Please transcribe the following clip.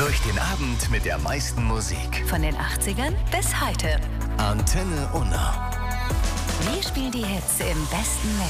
Durch den Abend mit der meisten Musik. Von den 80ern bis heute. Antenne Unna. Wir spielen die Hits im besten Mix.